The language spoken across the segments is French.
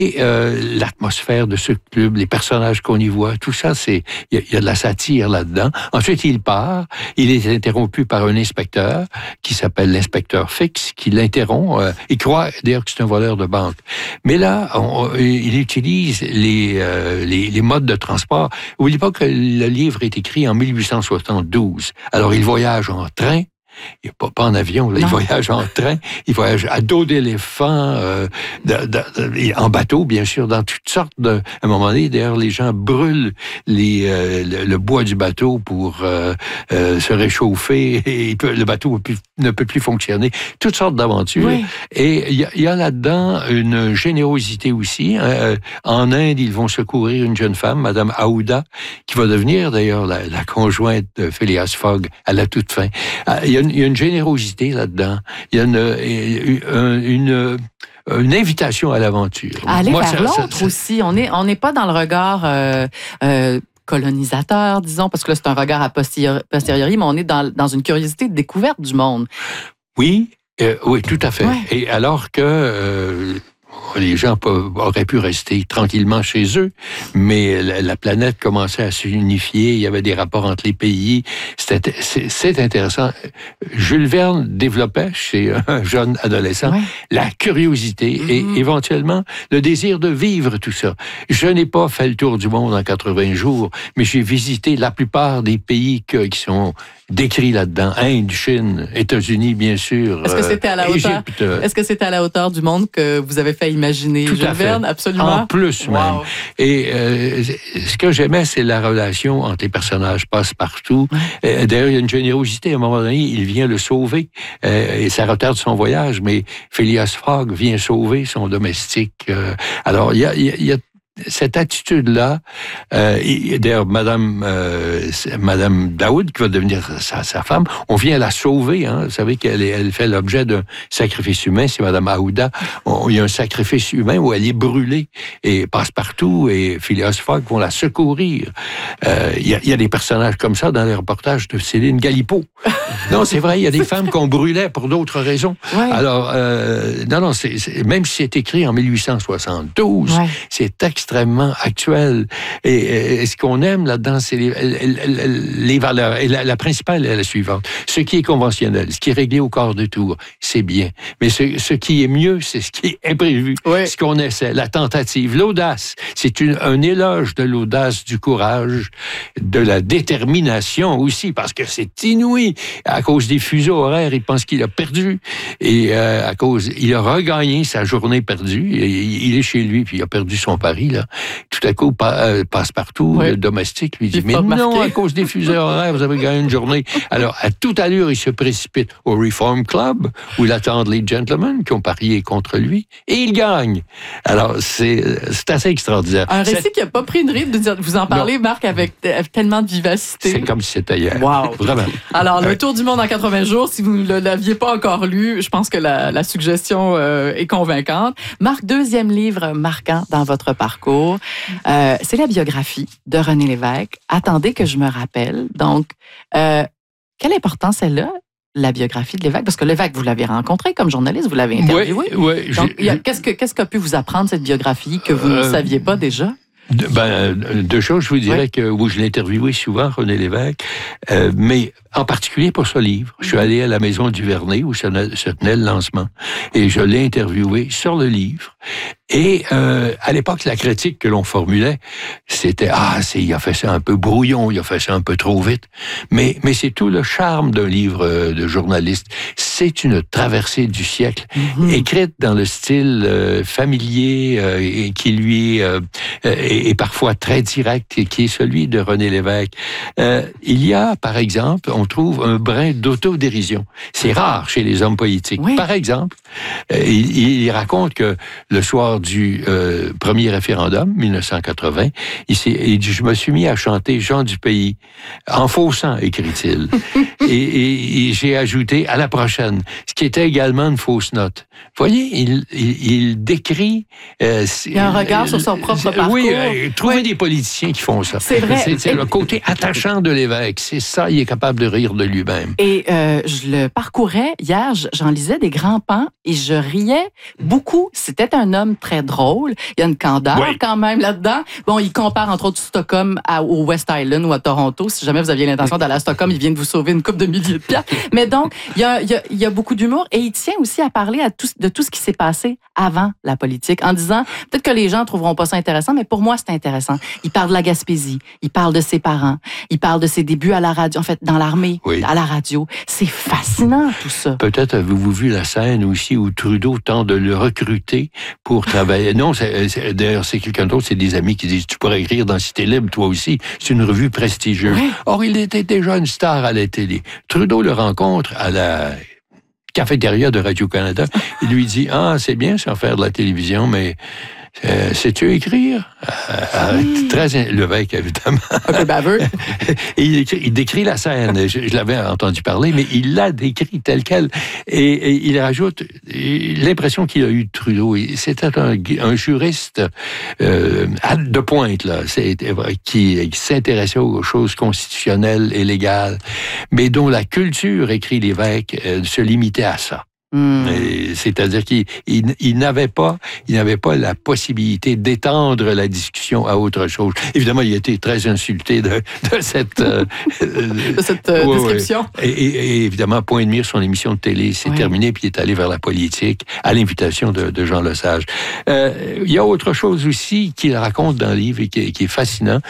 l'atmosphère de ce club, les personnages qu'on y voit, tout ça, il y a de la satire là-dedans. Ensuite, il part. Il est interrompu par un inspecteur qui s'appelle l'inspecteur Fix, qui l'interrompt. Il croit d'ailleurs que c'est un voleur de banque. Mais là, il utilise les modes de transport. N'oubliez pas que le livre est écrit en 1872. Alors, il voyage en train. Il n'est pas en avion, là. Il voyage en train, il voyage à dos d'éléphant, en bateau, bien sûr, dans toutes sortes de... À un moment donné, d'ailleurs, les gens brûlent le bois du bateau pour se réchauffer et le bateau ne peut plus fonctionner. Toutes sortes d'aventures. Oui. Et il y a là-dedans une générosité aussi. En Inde, ils vont secourir une jeune femme, Madame Aouda, qui va devenir d'ailleurs la conjointe de Phileas Fogg à la toute fin. Il y a une générosité là-dedans. Il y a une invitation à l'aventure. À aller vers l'autre aussi. On n'est pas dans le regard colonisateur, disons, parce que là, c'est un regard a posteriori, mais on est dans une curiosité de découverte du monde. Oui, tout à fait. Ouais. Et alors que... les gens auraient pu rester tranquillement chez eux, mais la planète commençait à s'unifier, il y avait des rapports entre les pays. C'est intéressant. Jules Verne développait chez un jeune adolescent la curiosité et éventuellement le désir de vivre tout ça. Je n'ai pas fait le tour du monde en 80 jours, mais j'ai visité la plupart des pays qui sont décrits là-dedans. Inde, Chine, États-Unis, bien sûr. Est-ce que c'était à la hauteur? Est-ce que c'était à la hauteur du monde que vous avez fait imaginer Jules Verne? Absolument. En plus même. Et ce que j'aimais, c'est la relation entre les personnages Passepartout. D'ailleurs, il y a une générosité. À un moment donné, il vient le sauver et ça retarde son voyage, mais Phileas Fogg vient sauver son domestique. Alors, il y a cette attitude-là, d'ailleurs, Madame Daoud, qui va devenir sa femme, on vient la sauver. Hein. Vous savez qu'elle fait l'objet d'un sacrifice humain, c'est Madame Aouda. Il y a un sacrifice humain où elle est brûlée. Et Passepartout et Phileas Fogg vont la secourir. Il y a des personnages comme ça dans les reportages de Céline Galipeau. Non, c'est vrai, il y a des femmes qu'on brûlait pour d'autres raisons. Ouais. Alors, non, même si c'est écrit en 1872, c'est extrêmement actuel. Et ce qu'on aime là-dedans, c'est les valeurs. Et la principale est la suivante. Ce qui est conventionnel, ce qui est réglé au quart de tour, c'est bien. Mais ce qui est mieux, c'est ce qui est imprévu. Oui. Ce qu'on essaie, la tentative, l'audace. C'est un éloge de l'audace, du courage, de la détermination aussi, parce que c'est inouï. À cause des fuseaux horaires, il pense qu'il a perdu. Et il a regagné sa journée perdue. Il est chez lui, puis il a perdu son pari. Là. Tout à coup, Passepartout, le domestique, lui dit « Mais non, à cause des fuseaux horaires, vous avez gagné une journée. » Alors, à toute allure, il se précipite au Reform Club, où il attend les gentlemen qui ont parié contre lui, et il gagne. Alors, c'est assez extraordinaire. Un récit qui n'a pas pris une ride de vous en parler, Marc, avec tellement de vivacité. C'est comme si c'était hier. Wow. Vraiment. Alors, le tour du monde en 80 jours, si vous ne l'aviez pas encore lu, je pense que la suggestion est convaincante. Marc, deuxième livre marquant dans votre parcours, c'est la biographie de René Lévesque. Attendez que je me rappelle. Donc, quelle importance elle a, la biographie de Lévesque? Parce que Lévesque, vous l'avez rencontré comme journaliste, vous l'avez interviewé. Oui. Donc, qu'est-ce qu'a pu vous apprendre cette biographie que vous ne saviez pas déjà? Deux choses, je vous dirais que je l'ai interviewé souvent, René Lévesque, mais en particulier pour ce livre. Je suis allé à la Maison du Vernet où se tenait le lancement et je l'ai interviewé sur le livre. Et à l'époque, la critique que l'on formulait, c'était il a fait ça un peu brouillon, il a fait ça un peu trop vite. Mais c'est tout le charme d'un livre de journaliste. C'est une traversée du siècle, écrite dans le style familier et qui lui est parfois très direct, et qui est celui de René Lévesque. Il y a, par exemple, on trouve un brin d'autodérision. C'est rare chez les hommes politiques. Oui. Par exemple, il raconte que le soir du premier référendum, 1980, il dit « Je me suis mis à chanter Jean du Pays, en faussant, écrit-il. et j'ai ajouté à la prochaine, ce qui était également une fausse note. » Vous voyez, il décrit... il y a un regard sur son propre parcours. Oui, trouver des politiciens qui font ça. C'est vrai. C'est le côté attachant de Lévesque. C'est ça, il est capable de rire de lui-même. Et je le parcourais hier, j'en lisais des grands pans et je riais beaucoup. C'était un homme très très drôle. Il y a une candeur quand même là-dedans. Bon, il compare entre autres Stockholm au West Island ou à Toronto. Si jamais vous aviez l'intention d'aller à Stockholm, il vient de vous sauver une couple de milliers de piastres. Mais donc, il y a beaucoup d'humour et il tient aussi à parler de tout ce qui s'est passé avant la politique en disant, peut-être que les gens trouveront pas ça intéressant, mais pour moi, c'est intéressant. Il parle de la Gaspésie, il parle de ses parents, il parle de ses débuts à la radio, en fait, dans l'armée, à la radio. C'est fascinant, tout ça. Peut-être avez-vous vu la scène aussi où Trudeau tente de le recruter pour travailler. Non, d'ailleurs, c'est quelqu'un d'autre, c'est des amis qui disent, tu pourrais écrire dans Cité Libre, toi aussi. C'est une revue prestigieuse. Oui. Or, il était déjà une star à la télé. Trudeau le rencontre à la cafétéria de Radio-Canada. Il lui dit, c'est bien ça, faire de la télévision, mais sais-tu écrire? Très Lévesque, évidemment. Un peu baveux. Il décrit la scène. Je l'avais entendu parler, mais il l'a décrit telle quelle. Et il rajoute l'impression qu'il a eu de Trudeau. C'était un juriste de pointe, là, qui s'intéressait aux choses constitutionnelles et légales, mais dont la culture, écrit Lévesque, se limitait à ça. C'est-à-dire qu'il n'avait pas la possibilité d'étendre la discussion à autre chose. Évidemment, il a été très insulté de cette description. Et évidemment, point de mire, son émission de télé s'est terminée, puis il est allé vers la politique à l'invitation de Jean Lesage. Il y a autre chose aussi qu'il raconte dans le livre et qui est fascinant.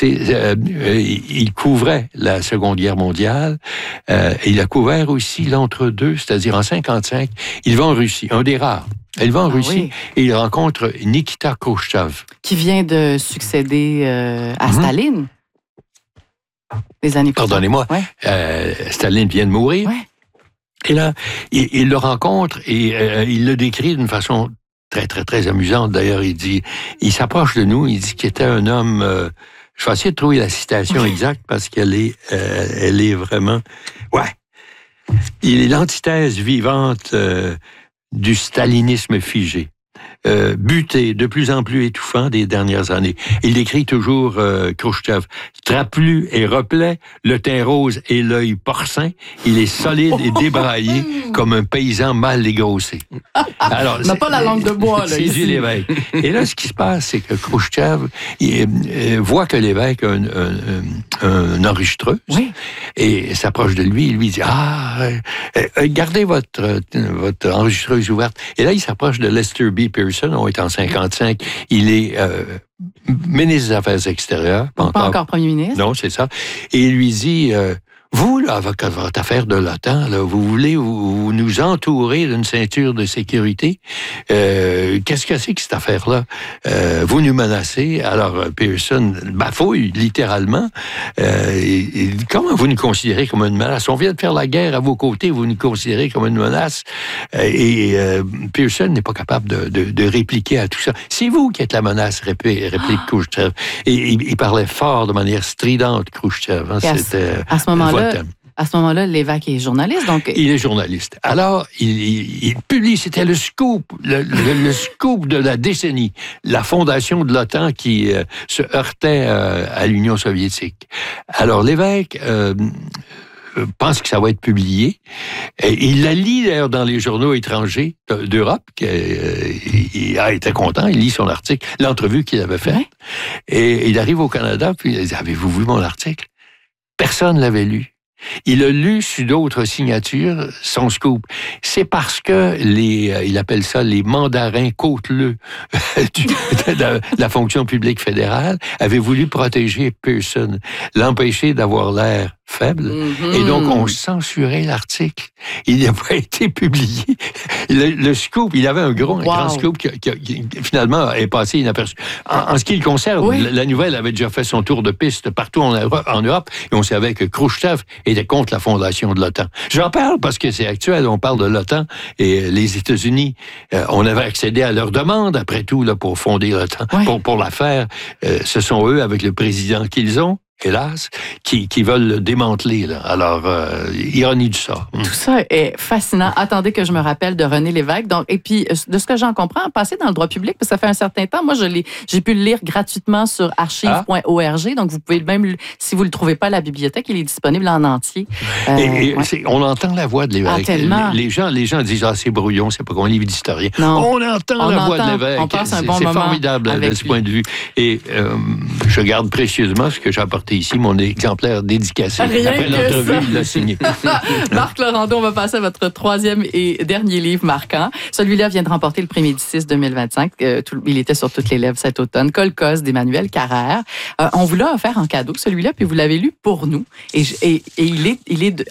Il couvrait la Seconde Guerre mondiale. Et il a couvert aussi l'entre-deux, c'est-à-dire en 1955. Il va en Russie, un des rares. Il va en Russie et il rencontre Nikita Khrouchtchev. Qui vient de succéder à Staline. Des années plus tard. Pardonnez-moi, Staline vient de mourir. Ouais. Et là, il le rencontre et il le décrit d'une façon très, très, très amusante. D'ailleurs, il s'approche de nous, il dit qu'il était un homme... je vais essayer de trouver la citation exacte parce qu'elle est vraiment... Ouais. Il est l'antithèse vivante du stalinisme figé, buté, de plus en plus étouffant des dernières années. Il décrit toujours Khrouchtchev, trapu et replet, le teint rose et l'œil porcin, il est solide et débraillé comme un paysan mal dégrossé. Alors, on n'a pas la langue de bois, là, c'est ici. du Lévesque. Et là, ce qui se passe, c'est que Khrouchtchev voit que Lévesque a un enregistreuse et s'approche de lui, il lui dit « gardez votre enregistreuse ouverte. » Et là, il s'approche de Lester B. Pearson, on est en 1955, il est ministre des Affaires extérieures. Pas encore premier ministre. Non, c'est ça. Et il lui dit... vous, là, avec votre affaire de l'OTAN, là, vous voulez vous nous entourer d'une ceinture de sécurité. Qu'est-ce que c'est que cette affaire-là? Vous nous menacez. Alors, Pearson bafouille, littéralement. Comment vous nous considérez comme une menace? On vient de faire la guerre à vos côtés, vous nous considérez comme une menace. Pearson n'est pas capable de répliquer à tout ça. C'est vous qui êtes la menace, réplique Khrouchtchev. Et il parlait fort, de manière stridente, Khrouchtchev. Hein, à ce moment-là, Lévesque est journaliste, donc... Il est journaliste. Alors, il publie, c'était le scoop, le scoop de la décennie, la fondation de l'OTAN qui se heurtait à l'Union soviétique. Alors, Lévesque pense que ça va être publié. Et il la lit d'ailleurs dans les journaux étrangers d'Europe. Il a été content, il lit son article, l'entrevue qu'il avait faite. Et il arrive au Canada, puis il dit « Avez-vous vu mon article? » Personne ne l'avait lu. Il a lu sous d'autres signatures son scoop. C'est parce que il appelle ça les mandarins côteleux de la fonction publique fédérale avaient voulu protéger Pearson, l'empêcher d'avoir l'air faible. Et donc, on censurait l'article. Il n'a pas été publié. Le scoop, il avait un grand scoop qui finalement est passé inaperçu. En ce qui le concerne, la nouvelle avait déjà fait son tour de piste partout en Europe et on savait que Khrouchtchev était contre la fondation de l'OTAN. J'en parle parce que c'est actuel. On parle de l'OTAN et les États-Unis, on avait accédé à leur demande, après tout, là, pour fonder l'OTAN. Pour la faire, ce sont eux, avec le président qu'ils ont, hélas, qui veulent le démanteler. Là. Alors, ironie du sort. Tout ça est fascinant. Attendez que je me rappelle de René Lévesque. Donc, et puis, de ce que j'en comprends, passer dans le droit public, parce que ça fait un certain temps. Moi, j'ai pu le lire gratuitement sur archive.org. Donc, vous pouvez même, si vous ne le trouvez pas à la bibliothèque, il est disponible en entier. On entend la voix de Lévesque. Tellement. Les gens disent, c'est brouillon, c'est pas qu'on livre d'historien. Non. On entend la voix de Lévesque. On passe un bon c'est moment formidable de ce point de vue. Et je garde précieusement ce que j'ai apporté ici, mon exemplaire dédicacé. Après l'entrevue, il l'a signé. Marc Laurando, on va passer à votre troisième et dernier livre marquant. Celui-là vient de remporter le prix Médicis 2025. Il était sur toutes les lèvres cet automne. Kolkhoz d'Emmanuel Carrère. On vous l'a offert en cadeau, celui-là, puis vous l'avez lu pour nous. Et il est